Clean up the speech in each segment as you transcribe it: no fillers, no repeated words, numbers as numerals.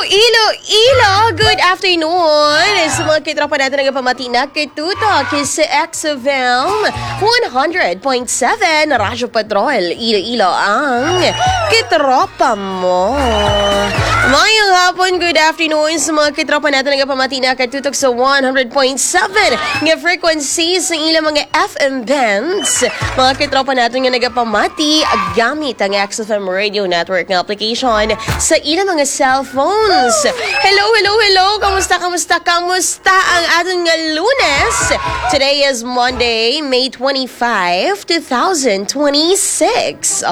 Iloilo, good afternoon. Sa mga kitropa natin nagpamati na kitutok sa XFM 100.7 Radyo Patrol, Iloilo ang kitropa mo. Mayang hapon, good afternoon sa mga kitropa natin nagpamati na kitutok sa 100.7 nga frequency sa ilang mga FM bands. Mga kitropa natin nga nagpamati gamit ang XFM Radio Network na application sa ilang mga cellphones. Hello. Kamusta ang ating nga Lunes? Today is Monday, May 25, 2026.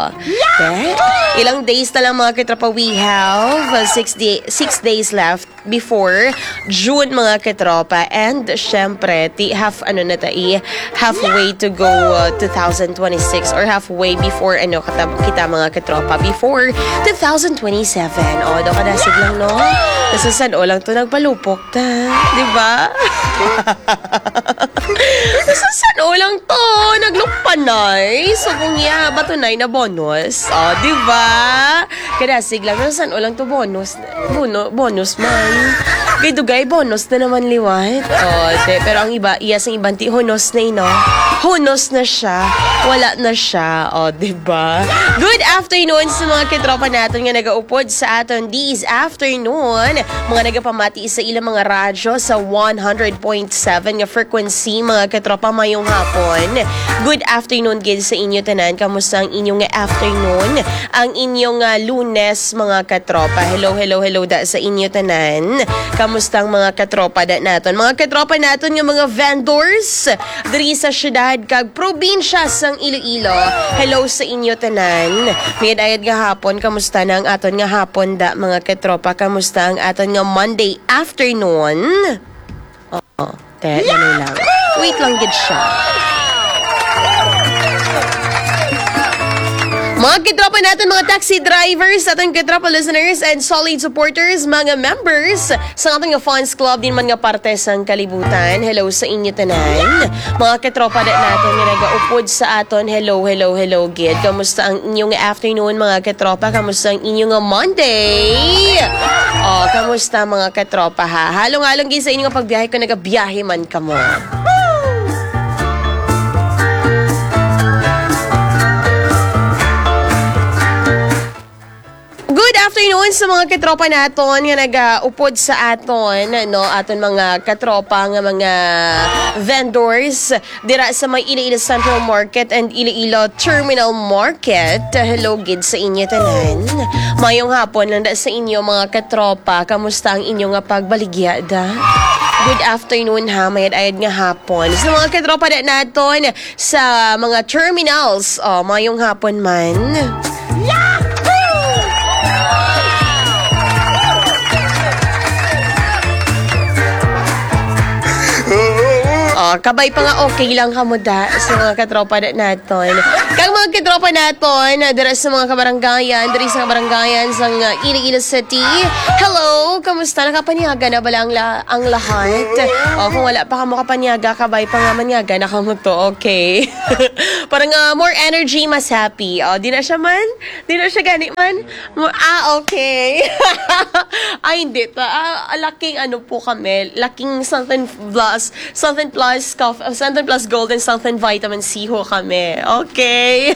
Ilang days na lang mga kitropa. We have 6 days left before June mga kitropa. And syempre, halfway to go 2026 or halfway before kita mga kitropa before 2027. Daw kadasig lang, no? Kasi saan lang to nagpalupok ta. Diba? Kasi saan lang to naglupanay. So kung batunay na bonus. Diba? Kadasig lang. Kasi saan lang to bonus. Bonus man. Kay dugay, bonus na naman liwat. Pero ang iba, iyas ang ibang honos na ino. Honos na siya. Wala na siya. Diba? Good afternoon sa mga kitropa natin nga nagaupod sa aton this afternoon. Mga nagapamati sa ilang mga radyo sa 100.7 nga frequency. Mga kitropa, mayong hapon. Good afternoon gid sa inyo tanan. Kamusta ang inyong afternoon? Ang inyong Lunes mga katropa. Hello da sa inyo tanan. Kamusta ang mga katropa naton? Mga katropa naton nga mga vendors diri sa syudad kag probinsya sang Iloilo. Hello sa inyo tanan. Ayad nga hapon, kamusta na ang aton nga hapon da mga katropa? Kamusta ang aton nga Monday afternoon? Lang. Wait lang gid siya. Mga kitropa natin, mga taxi drivers, ating kitropa listeners and solid supporters, mga members sa ating fans club din man nga parte sang kalibutan. Hello sa inyo tanan. Mga kitropa natin nga nagaupod sa aton. Hello gid. Kamusta ang inyong afternoon mga kitropa? Kamusta ang inyong Monday? Kamusta mga kitropa ha? Halong-halong gid sa inyong pagbiyahe kung nagabiyahe man kamo. Good afternoon sa mga katropa naton nga nag-upod sa aton, aton mga katropa nga mga vendors dira sa may Iloilo Central Market and Iloilo Terminal Market. Hello gid sa inyo tanan. Mayong hapon lang sa inyo mga katropa. Kamusta ang inyong pagbaligya da? Good afternoon ha, mayad-ayad nga hapon. Sa mga katropa naton sa mga terminals, mayong hapon man. Kabay pa nga okay lang kamuda sa mga katropa naton. Kang mga katropa naton, dira sa mga kabaranggayan, diri sa kabaranggayan sa Iloilo City. Hello, kamusta? Nakapanyaga na bala ang lahat? Kung wala pa ka makapanyaga, kabay pa nga manyaga na kamo to, okay? Parang more energy, mas happy. Di na siya man? Di na siya gani man? Okay. Ay, hindi. Laking po kami. Laking something plus something plus gold and something vitamin C ho kami. Okay.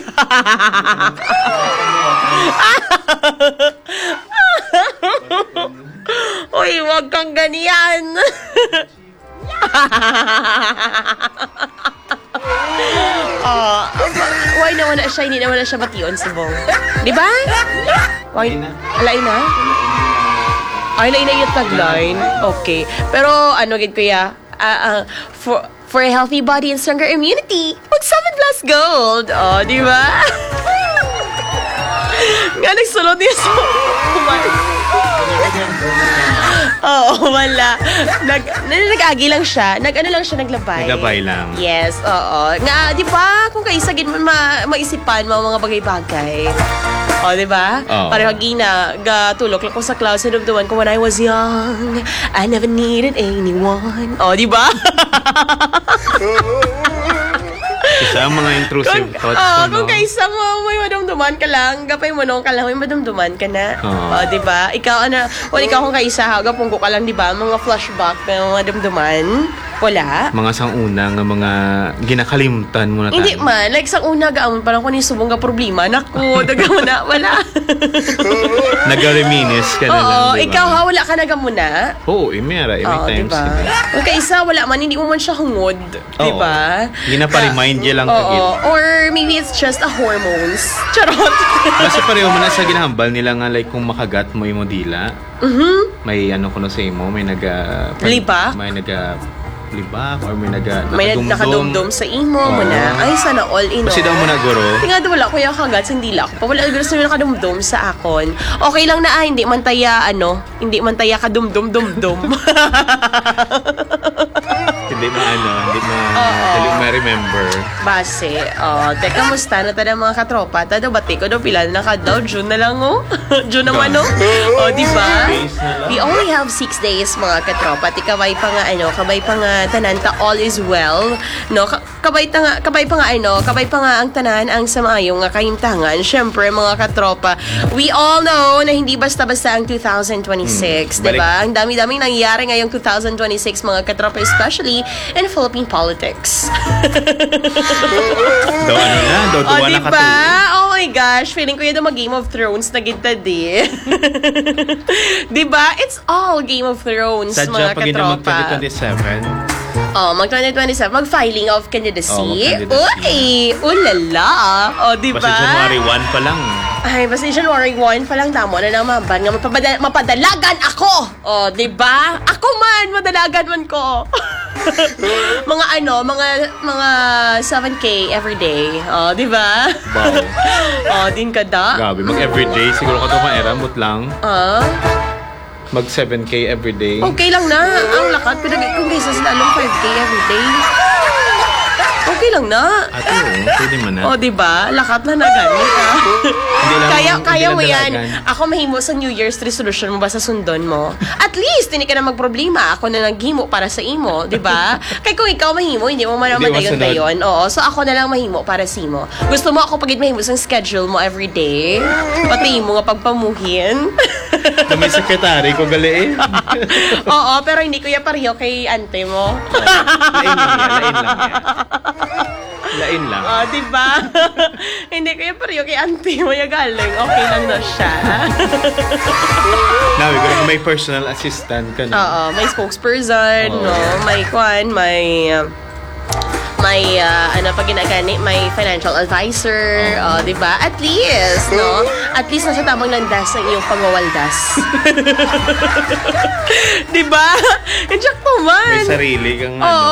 Uy, wag kang ganyan. Why nawala siya? Hindi nawala siya bation si Bong. Diba? Why? Alain na? Ay, alain na yung tagline. Okay. Pero, gid kuya? For a healthy body and stronger immunity, mag 7 Plus Gold. Di ba? Nga nagsulot niya sa wala. Nag-agi lang siya. Naglabay. Naglabay lang. Yes, Nga, di ba? Kung kaisagin mo, maisipan mo mga bagay-bagay. Di ba? Parang hagina, gatulok lang ko sa clouds and the one ko when I was young. I never needed anyone. Di ba? Isa ang mga intrusive thoughts ko, no? Kung kaisa mo, may madumduman ka lang, gapay mo nung ka lang, may madumduman ka na. Diba? Ikaw, ikaw kung kaisa, gapungko ka lang, diba? Mga flashback, may mga madumduman. Wala. Mga sang-una nga mga ginakalimtan mo na tayo. Hindi man. Like, sang una, gaamon parang kung subong ka problema. Naku, daga mo na. Wala. Nag-reminis ka na lang, diba? Ikaw ha, wala ka naga muna. Oo, may times. Diba? Kung kaisa, wala man, hindi mo man siya hungod. Diba? Ginapa-remind niya lang kagid. Or maybe it's just a hormones. Charot. Kasi pareho mo na sa ginahambal nila nga, like, kung makagat mo yung dila. May kuno sa imo, may libak? May libak or may nakadumdum sa imo mo na. Ay, sana all in all. Kasi daw mo na guro. Tingnan daw wala ko yung kagat sa dila ko. Wala gusto nyo nakadumdum sa akon. Okay lang na hindi man taya kadumdum-dumdum. Hindi ma-remember. Base. Teka, musta na tada mga katropa? Tada, bati ko daw pila na daw. June na lang, June naman, diba? We only have 6 days, mga katropa. Kabay pa nga tananta, all is well. No? Kabay pa nga ang tanan, ang samayong nga kayimtangan. Syempre, mga katropa, we all know na hindi basta-basta ang 2026, diba? Ang dami-daming nangyayari ngayong 2026, mga katropa, especially in Philippine politics. Diba? Oh my gosh, feeling ko yun mag-Game of Thrones na kita di. Diba? It's all Game of Thrones, mga katropa. mag-2027. Mag-2027, mag-filing of candidacy. Uy, ulala. Diba? Basta January 1 pa lang. Ay, basta January 1 pa lang, tamo na naman nga mapadalagan ako. Diba? Ako man, madalagan man ko. mga 7K everyday. Diba? Wow. Din ka da. Grabe, mag-everyday. Siguro ka ito maeramot lang. Mag 7K everyday. Okay lang na. Ang lakat. Kung kaysa sila lang 5K everyday. Okay lang na. Pwede mo na. Diba? Lakat na ganit, Kaya mo yan. Dalagan. Ako mahimo sa New Year's resolution mo ba sa sundon mo? At least, hindi ka na magproblema. Ako na naghimo para sa imo, diba? Kaya kung ikaw mahimo, hindi mo man naman dayon. So ako na lang mahimo para sa imo. Gusto mo ako pagid mahimo sa schedule mo everyday? Pati mo nga pagpamuhin? Na may sekretary ko gali pero hindi ko ya pareho kay ante mo. Lain lang. Diba? Hindi ko yung pareho kay auntie mo yung galing. Okay lang na siya. Now, may personal assistant ka na. May spokesperson, pag ginagani, may financial advisor, diba? At least, At least nasa tamang landas ng iyong pangwawaldas. Diba? Inject mo man. May sarili kang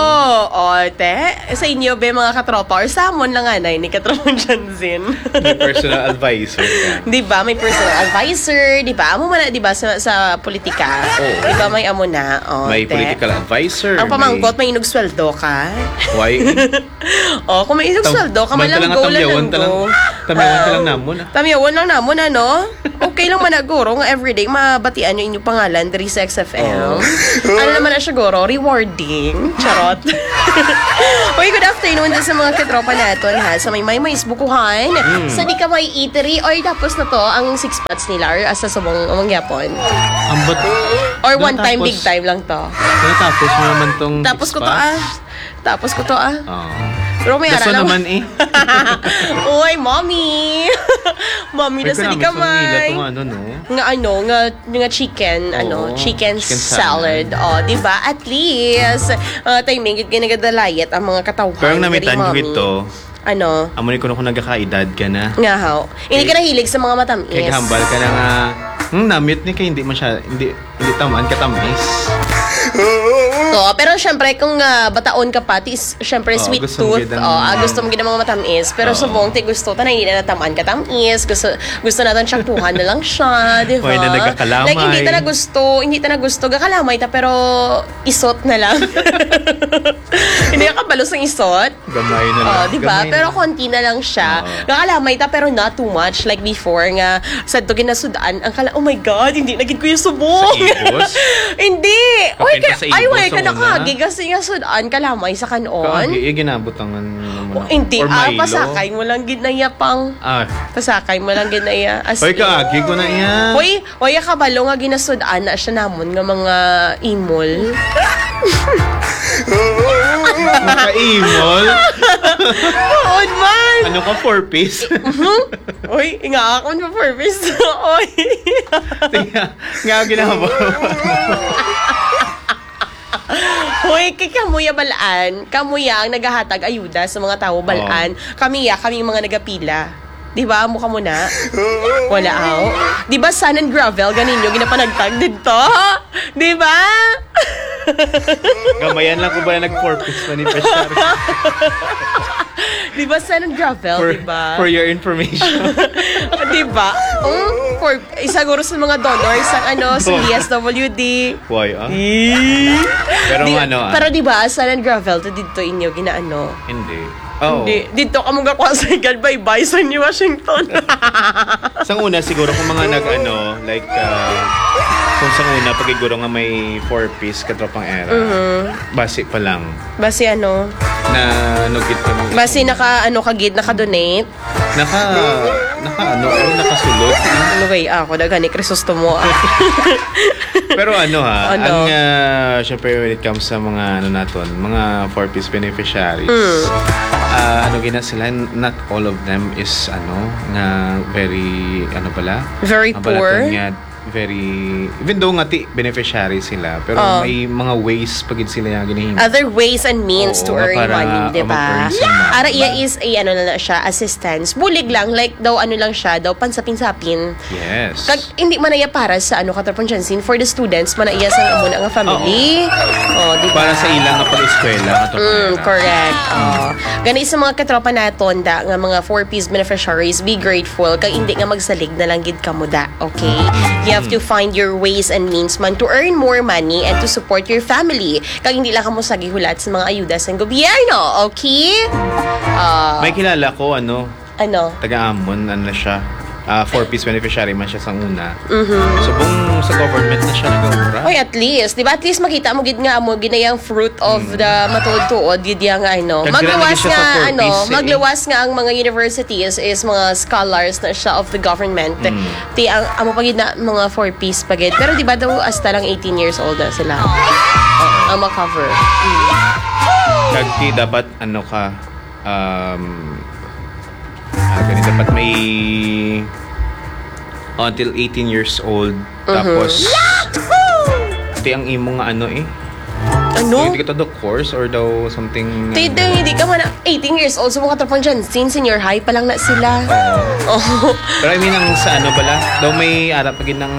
Sa inyo, mga katropa, or sa amon lang ni katropang Janzin. May personal advisor ka. Diba? May personal advisor, diba? Amo man na, diba, sa politika. Diba, may amo na. May political advisor. Ang pamangkot, may inugsweldo ka. Why? Kung may inugsweldo ka, man lang go lang go. Tamiyawan ka lang namon. Tamiyawan lang namon, Okay lang man na, guro, nga everyday, mabatian yung inyong pangalan, dari sa XFL. Ano naman na siya, guro? Rewarding. Charot. Okay, good afternoon sa mga katropa natin, sa may bukuhan, sa di ka may eatery, or tapos na to, ang 6 spots nila, or asa sa mga yapon. Or one time, big time lang to. Tapos mo naman tong Tapos ko to. Pero may Daso naman Uy, mommy. Mommy na sa di kamay. Nga chicken, chicken salad. Diba? At least, timing, ginagadalayat ang mga katawhan. Pero ang namitan ko ito, amo ni ko nagkakaedad ka na. Nga haw. Hindi ka nahilig sa mga matamis. Kaya hambal ka na nga, namit ni kay hindi tamaan katamis. Pero syempre kung bataon ka pa, syempre sweet tooth. Gusto mo ginang mga matamis. Pero subong gusto ta na hindi na natamaan ka tamis. Gusto natin tsaktuhan na lang siya, di ba? Na nagkakalamay. Like hindi ta na gusto gakalamay ta pero isot na lang. Hindi ka kabalos ng isot. Gamay na lang. Di ba? Pero konti na lang siya. Gakalamay ta pero not too much like before nga sad to ginasudaan ang oh my god, hindi nagid ko yung subong. Sa igos? Hindi. Sa igos Ay, ka nakagi kasi nga sudan kalamay sa kanon. Kaagi, ginabutangan naman. Hindi, Or Milo. pasakay mo lang ginaya pang. Pasakay mo lang ginaya. As Hoy, kaagi ko na yan. Hoy, kabalo nga ginasudaan na siya namon nga mga imol. Maka-imol. Ood man! Ano ka, 4-piece? Hoy, nga ako na purpose. Oy. Nga, ginahaba. Hoy, kay kamuya balaan. Kamuya ang naghahatag ayuda sa mga tao balaan. Kami mga nagapila. Di ba? Mukha mo na. Wala aw. Di ba sand and gravel? Ganin nyo, ginapanagtag dito. Di ba? Gamayan lang ko ba na nag-4-piece manifestary? Di ba sand and gravel? Di ba? For your information. Di ba? For isaguro sa mga donors ang sa DSWD. Why, Pero Pero di ba sand and gravel to dito inyo ginaano? Hindi. Oh. Hindi. Dito ka mong kakwasan bye-bye sa New Washington. Sang una siguro kung mga like kung sang una pagiguro nga may 4-piece katropang era. Base pa lang. Base Na nugit ka ng Base naka-donate. Nakasulod. Anyway, ako dagani Crisostomo. Pero ang Ano? syempre when it comes sa mga mga 4-piece beneficiaries. Gina sila, not all of them is nga very Very poor. Very, even though nga beneficiary sila, pero may mga ways pagid sila yung ginahimo. Other ways and means to earn money, di ba? mag-earn some money. Ara iya is na siya, assistance. Bulig lang, like daw lang siya, daw pansapin-sapin. Yes. Hindi man iya para sa katapon Jansin, for the students, man iya sa amuna nga family. Di ba? Para sa ilang nga pag-eskwela. Correct. Gani sa mga katropa naton da nga mga 4-piece beneficiaries, be grateful kay hindi nga magsalig na lang gid kamo da. Okay? You have to find your ways and means man to earn more money and to support your family. Kag hindi lang kamo sagihulat sa mga ayuda sa gobyerno. Okay? May kilala ko taga-Amon siya. 4-piece beneficiary man siya sa una. So, sa government na siya nag-aura. Oy, at least, di ba? At least makita mo gid nga mo ginayang fruit of the matuod-tuod gid yang magluwas nga magluwas nga ang mga universities is mga scholars na siya of the government. Ti ang amo pagid na mga 4-piece pagid. Pero di ba daw hasta lang 18 years old na sila. Ang ma-cover. Kagti dapat ganito dapat may until 18 years old tapos ito ang imo nga hindi ka to the course or daw something Hindi ka man 18 years old so mga katapang dyan since senior high pa lang na sila. Pero I mean ang sa bala daw may arap pagin ng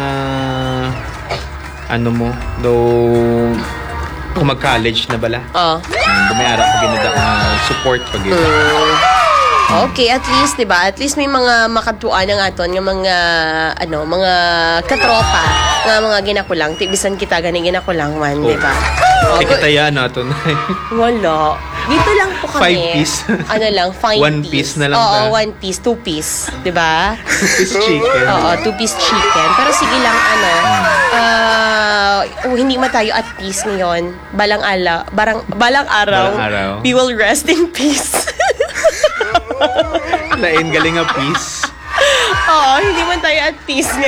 daw kung mag-college na bala may arap pagin na support pagin. Okay, at least, 'di ba? At least may mga makatuan ng aton nga mga mga katropa nga mga ginakulang, tibisan kita gani ginakulang man, 'di ba? Kita aton. Wala. Dito lang po kami. 5-piece. Lang, 5 1 piece na lang. Oo, 1 piece, 2 piece, 'di ba? 2-piece chicken. Oo, 2-piece chicken. Pero sige lang hindi man tayo at peace ngayon. Balang araw. We will rest in peace. Lain galing nga peace. Hindi man tayo at peace